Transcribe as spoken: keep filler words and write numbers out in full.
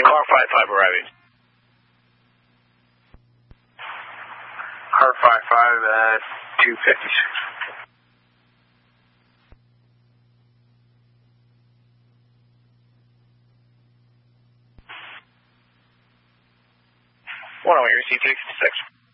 Car five five arriving. Car five five at two fifty-six. One on your C three fifty-six.